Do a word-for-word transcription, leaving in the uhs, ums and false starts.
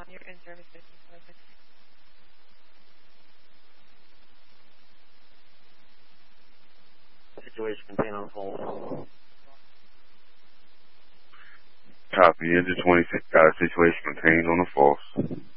on your in-service business license. Situation contained on the phone. Copy. Engine twenty-six got a situation contained on the false.